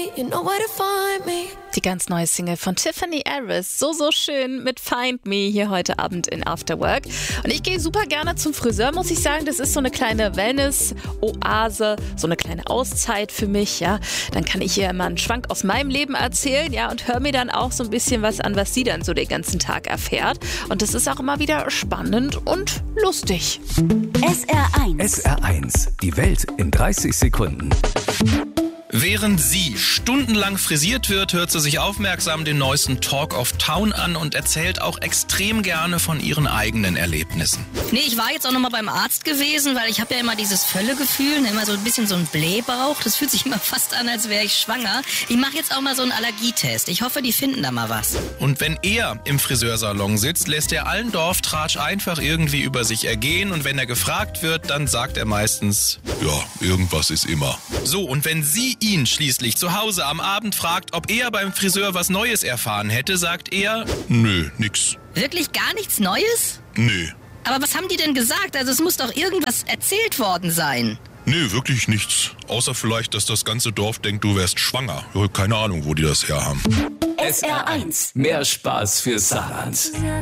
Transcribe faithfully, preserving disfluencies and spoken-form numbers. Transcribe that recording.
You know where to find me. Die ganz neue Single von Tiffany Harris, so, so schön mit Find Me hier heute Abend in After Work. Und ich gehe super gerne zum Friseur, muss ich sagen. Das ist so eine kleine Wellness-Oase, so eine kleine Auszeit für mich, ja. Dann kann ich ihr immer einen Schwank aus meinem Leben erzählen, ja, und höre mir dann auch so ein bisschen was an, was sie dann so den ganzen Tag erfährt. Und das ist auch immer wieder spannend und lustig. S R eins. S R eins, die Welt in dreißig Sekunden. Während sie stundenlang frisiert wird, hört sie sich aufmerksam den neuesten Talk of Town an und erzählt auch extrem gerne von ihren eigenen Erlebnissen. Nee, ich war jetzt auch nochmal beim Arzt gewesen, weil ich habe ja immer dieses Völlegefühl, ne, immer so ein bisschen so ein Blähbauch. Das fühlt sich immer fast an, als wäre ich schwanger. Ich mache jetzt auch mal so einen Allergietest. Ich hoffe, die finden da mal was. Und wenn er im Friseursalon sitzt, lässt er allen Dorftratsch einfach irgendwie über sich ergehen. Und wenn er gefragt wird, dann sagt er meistens, ja, irgendwas ist immer. So, und wenn sie ihn schließlich zu Hause am Abend fragt, ob er beim Friseur was Neues erfahren hätte, sagt er, Nö, nix. Wirklich gar nichts Neues? Nee. Aber was haben die denn gesagt? Also es muss doch irgendwas erzählt worden sein. Nee, wirklich nichts. Außer vielleicht, dass das ganze Dorf denkt, du wärst schwanger. Keine Ahnung, wo die das herhaben. S R eins, mehr Spaß für Saarland.